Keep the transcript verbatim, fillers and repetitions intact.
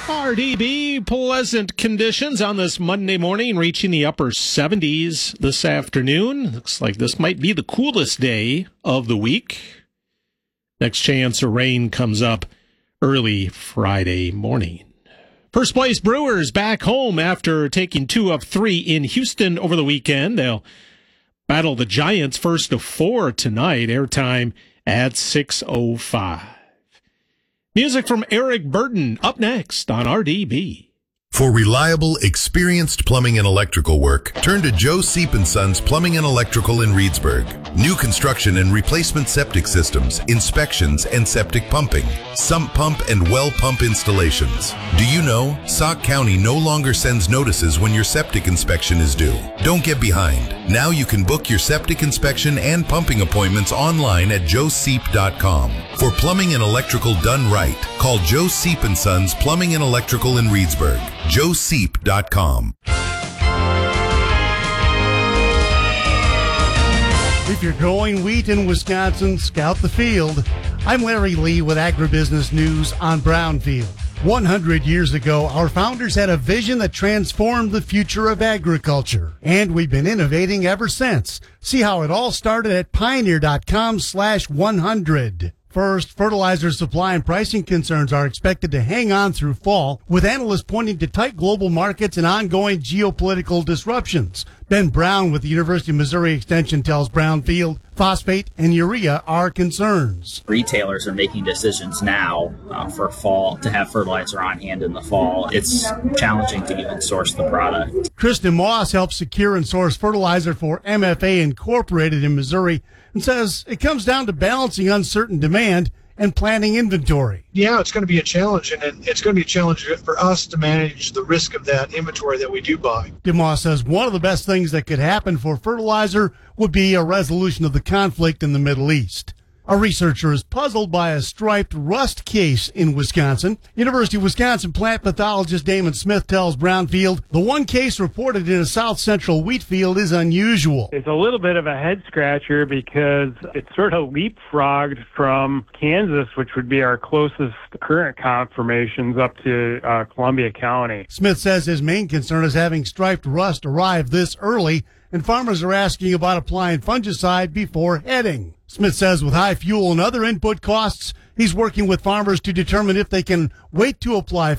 R D B, pleasant conditions on this Monday morning, reaching the upper seventies this afternoon. Looks like this might be the coolest day of the week. Next chance of rain comes up early Friday morning. First place Brewers back home after taking two of three in Houston over the weekend. They'll battle the Giants first of four tonight. Airtime at six oh five. Music from Eric Burden up next on R D B. For reliable, experienced plumbing and electrical work, turn to Joe Seep and Sons Plumbing and Electrical in Reedsburg. New construction and replacement septic systems, inspections, and septic pumping, sump pump and well pump installations. Do you know Sauk County no longer sends notices when your septic inspection is due? Don't get behind. Now you can book your septic inspection and pumping appointments online at joe seep dot com. For plumbing and electrical done right, call Joe Seep and Sons Plumbing and Electrical in Reedsburg. joe seep dot com. If you're growing wheat in Wisconsin, scout the field. I'm Larry Lee with Agribusiness News on Brownfield. one hundred years ago, our founders had a vision that transformed the future of agriculture, and we've been innovating ever since. See how it all started at pioneer dot com slash one hundred. First, fertilizer supply and pricing concerns are expected to hang on through fall, with analysts pointing to tight global markets and ongoing geopolitical disruptions. Ben Brown with the University of Missouri Extension tells Brownfield phosphate and urea are concerns. Retailers are making decisions now uh, for fall to have fertilizer on hand in the fall. It's challenging to even source the product. Kristen Moss helps secure and source fertilizer for M F A Incorporated in Missouri and says it comes down to balancing uncertain demand and planning inventory. Yeah, it's going to be a challenge, and it, it's going to be a challenge for us to manage the risk of that inventory that we do buy. DeMoss says one of the best things that could happen for fertilizer would be a resolution of the conflict in the Middle East. A researcher is puzzled by a striped rust case in Wisconsin. University of Wisconsin plant pathologist Damon Smith tells Brownfield the one case reported in a south central wheat field is unusual. It's a little bit of a head scratcher because it's sort of leapfrogged from Kansas, which would be our closest current confirmations, up to uh, Columbia County. Smith says his main concern is having striped rust arrive this early, and farmers are asking about applying fungicide before heading. Smith says with high fuel and other input costs, he's working with farmers to determine if they can wait to apply